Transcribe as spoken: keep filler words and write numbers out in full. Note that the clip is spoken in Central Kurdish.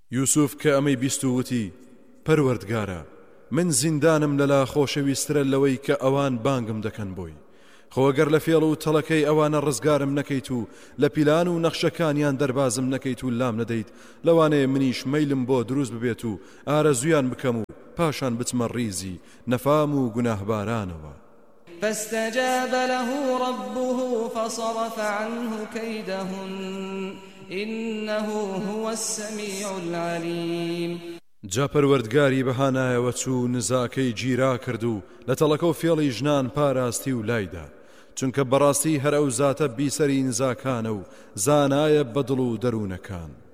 یوسف کە ئەمەی بیست و وتی پەروەردگارە من زیندانم لەلا خۆشەویسترە لەوەی کە ئەوان بانگم دەکەن بۆی خۆگەر لە فێڵ و تەڵەکەی ئەوانە ڕزگارم نەکەیت و لە پیلان و نەخشەکانیان دەربازم نەکەیت و لام نەدەیت لەوانەیە منیش مەیلم بۆ دروست ببێت و ئارەزویان بکەم و پاشان بچمە ڕیزی نەفام و گوناهبارانەوە. فاستجاب له ربه فصرف عنه كيدهن إنه هو السميع العليم. جا پەروەردگاری بەهانایەوە چوو نزاکەی گیرا کرد و لە تەڵەکە و فێڵی ژنان پاراستی و لایدا چونکە بەڕاستی هەر ئەو زاتە بیسەری نزاکانە و زانایە بەدڵ و دەروونەکان.